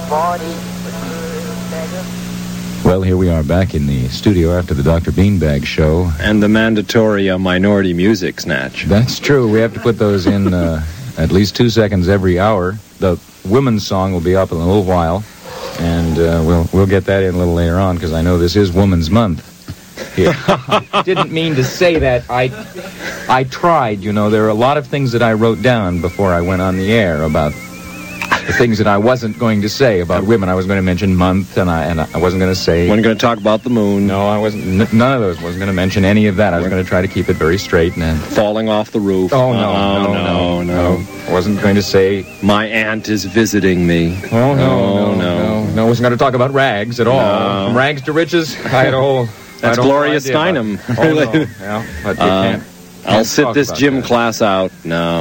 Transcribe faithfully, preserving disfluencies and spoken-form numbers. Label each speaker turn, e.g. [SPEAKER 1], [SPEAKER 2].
[SPEAKER 1] Well, here we are back in the studio after the Doctor Beanbag show.
[SPEAKER 2] And the mandatory uh, minority music snatch.
[SPEAKER 1] That's true. We have to put those in uh, at least two seconds every hour. The women's song will be up in a little while, and uh, we'll we'll get that in a little later on, because I know this is Women's Month. I didn't mean to say that. I I tried, you know. There are a lot of things that I wrote down before I went on the air about the things that I wasn't going to say about women. I was going to mention month, and I and I wasn't going to say...
[SPEAKER 2] Wasn't going to talk about the moon.
[SPEAKER 1] No, I wasn't. N- none of those. Wasn't going to mention any of that. I was going to try to keep it very straight. And then
[SPEAKER 2] falling off the roof.
[SPEAKER 1] Oh, no,
[SPEAKER 2] oh,
[SPEAKER 1] no, no, no, no. I wasn't going to say...
[SPEAKER 2] My aunt is visiting me.
[SPEAKER 1] Oh, no,
[SPEAKER 2] oh,
[SPEAKER 1] no, no, no. No, I wasn't going to talk about rags at all.
[SPEAKER 2] No.
[SPEAKER 1] From rags to riches, I had a whole...
[SPEAKER 2] That's Gloria Steinem.
[SPEAKER 1] Oh, no. Yeah, but you
[SPEAKER 2] uh,
[SPEAKER 1] can't.
[SPEAKER 2] I'll sit this gym
[SPEAKER 1] that.
[SPEAKER 2] class out. No.